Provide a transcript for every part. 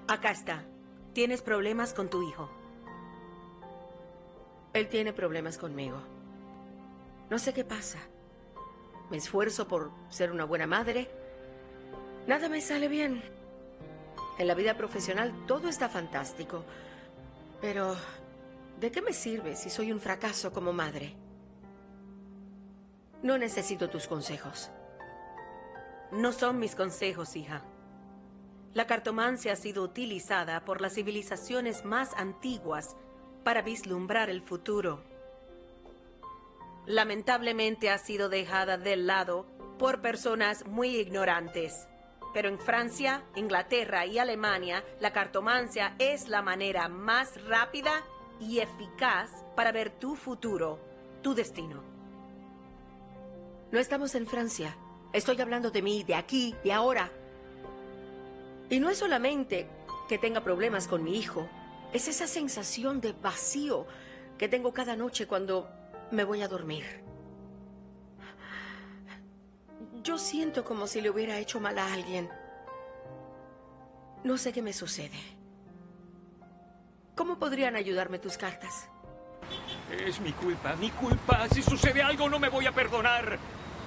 Acá está. Tienes problemas con tu hijo. Él tiene problemas conmigo. No sé qué pasa. Me esfuerzo por ser una buena madre. Nada me sale bien. En la vida profesional todo está fantástico. Pero, ¿de qué me sirve si soy un fracaso como madre? No necesito tus consejos. No son mis consejos, hija. La cartomancia ha sido utilizada por las civilizaciones más antiguas para vislumbrar el futuro. Lamentablemente ha sido dejada de lado por personas muy ignorantes. Pero en Francia, Inglaterra y Alemania, la cartomancia es la manera más rápida y eficaz para ver tu futuro, tu destino. No estamos en Francia. Estoy hablando de mí, de aquí, de ahora. Y no es solamente que tenga problemas con mi hijo. Es esa sensación de vacío que tengo cada noche cuando me voy a dormir. Yo siento como si le hubiera hecho mal a alguien. No sé qué me sucede. ¿Cómo podrían ayudarme tus cartas? Es mi culpa, mi culpa. Si sucede algo, no me voy a perdonar.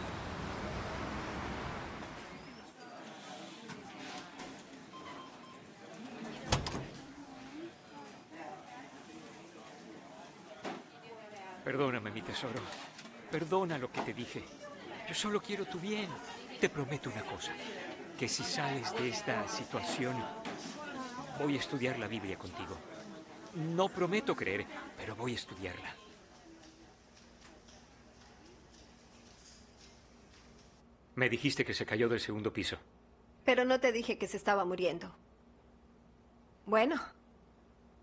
Perdóname, mi tesoro. Perdona lo que te dije. Yo solo quiero tu bien. Te prometo una cosa. Que si sales de esta situación, voy a estudiar la Biblia contigo. No prometo creer, pero voy a estudiarla. Me dijiste que se cayó del segundo piso. Pero no te dije que se estaba muriendo. Bueno,